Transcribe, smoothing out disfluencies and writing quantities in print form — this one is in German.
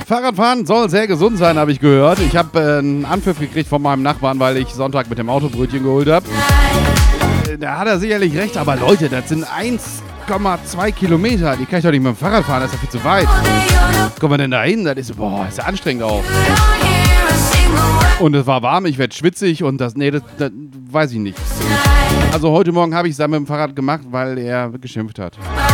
Fahrradfahren soll sehr gesund sein, habe ich gehört. Ich habe einen Anpfiff gekriegt von meinem Nachbarn, weil ich Sonntag mit dem Autobrötchen geholt habe. Da hat er sicherlich recht, aber Leute, das sind 1,2 Kilometer. Die kann ich doch nicht mit dem Fahrrad fahren, das ist ja viel zu weit. Wie kommen wir denn da hin? Das ist ja anstrengend auch. Und es war warm, ich werde schwitzig und das weiß ich nicht. Also heute Morgen habe ich es dann mit dem Fahrrad gemacht, weil er geschimpft hat.